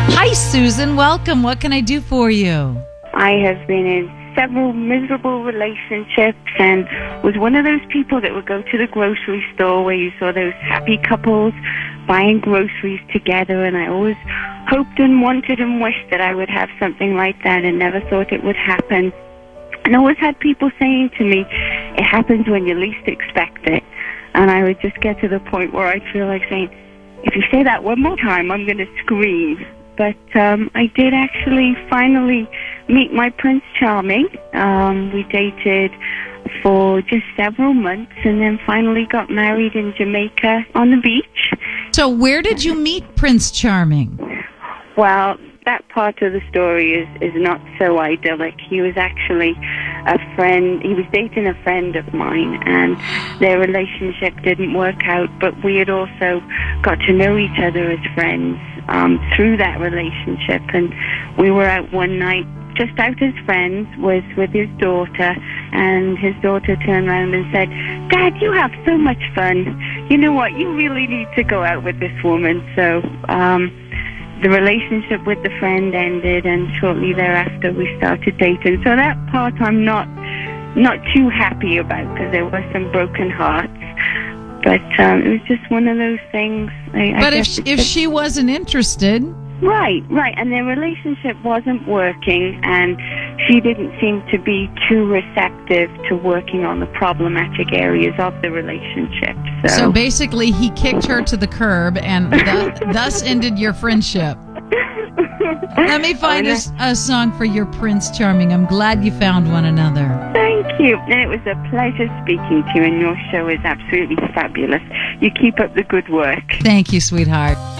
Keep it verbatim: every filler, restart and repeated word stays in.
Hi, Susan. Welcome. What can I do for you? I have been in several miserable relationships and was one of those people that would go to the grocery store where you saw those happy couples buying groceries together, and I always hoped and wanted and wished that I would have something like that and never thought it would happen. And I always had people saying to me, it happens when you least expect it. And I would just get to the point where I'd feel like saying, if you say that one more time, I'm going to scream. But um, I did actually finally meet my Prince Charming. Um, we dated for just several months and then finally got married in Jamaica on the beach. So where did you meet Prince Charming? Well, that part of the story is, is not so idyllic. He was actually a friend. He was dating a friend of mine, and their relationship didn't work out, but we had also got to know each other as friends um, through that relationship. And we were out one night, just out as friends, was with his daughter, and his daughter turned around and said, Dad, you have so much fun. You know what? You really need to go out with this woman. So, um... the relationship with the friend ended, and shortly thereafter we started dating. So that part I'm not not too happy about, because there were some broken hearts. But um, it was just one of those things. I, But I if if she wasn't interested, right, right, and their relationship wasn't working, and she didn't seem to be too receptive to working on the problematic areas of the relationship. So, so basically he kicked her to the curb, and th- thus ended your friendship. Let me find a, a song for your Prince Charming. I'm glad you found one another. Thank you. And it was a pleasure speaking to you, and your show is absolutely fabulous. You keep up the good work. Thank you, sweetheart.